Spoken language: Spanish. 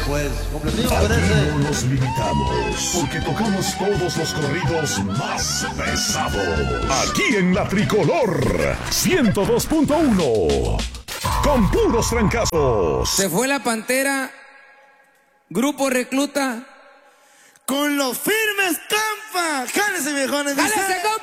pues, complacido Aquí con ese. no nos limitamos, porque tocamos todos los corridos más pesados. Aquí en la Tricolor 102.1, con puros trancazos. Se fue la Pantera, Grupo Recluta. Con los firmes, compa. Jálese, viejones. ¡Jálese, compa!